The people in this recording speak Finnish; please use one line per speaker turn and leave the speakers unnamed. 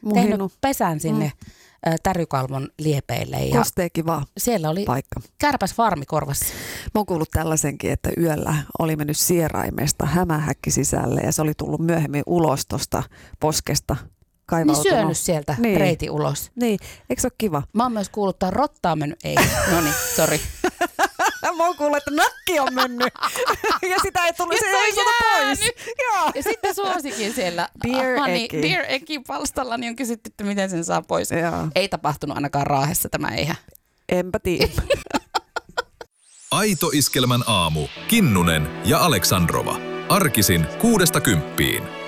tehnyt pesän sinne Tärykalvon liepeille. Ja
kiva
siellä oli
paikka.
kärpäsfarmi korvassa.
Mä oon kuullut tällaisenkin, että yöllä oli mennyt sieraimesta hämähäkki sisälle ja se oli tullut myöhemmin ulos tuosta poskesta.
Niin syönyt sieltä reitin ulos.
Niin, eikö se ole kiva?
Mä oon myös kuullut, että rottaa mennyt. Ei, noniin, sori.
Mä oon kuullut, että nakki on mennyt. Ja sitä ei tullut, se ei pois. Joo.
Ja sitten suosikin siellä Dear Eki palstalla, niin on kysytty, että miten sen saa pois.
Joo.
Ei tapahtunut ainakaan Raahessa tämä eihän.
Enpä tiedä.
Aito Iskelmän aamu. Kinnunen ja Aleksandrova. Arkisin 6–10.